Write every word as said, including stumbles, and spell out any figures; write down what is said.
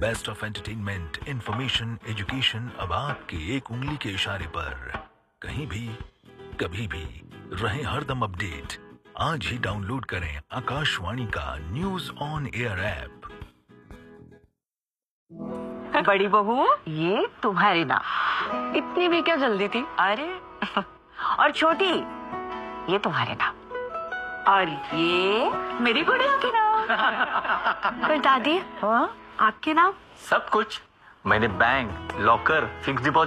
Best of entertainment, information, education अब आपके एक उंगली के इशारे पर। कहीं भी, कभी भी, रहें हरदम अपडेट। आज ही डाउनलोड करें आकाशवाणी का न्यूज ऑन एयर ऐप। बड़ी बहू, ये तुम्हारे नाम। इतनी भी क्या जल्दी थी? अरे और छोटी, ये तुम्हारे नाम। और ये मेरी गुड़िया के नाम। पर दादी, हाँ? आपके नाम? सब कुछ मैंने बैंक, लॉकर, फिक्स डिपॉजिट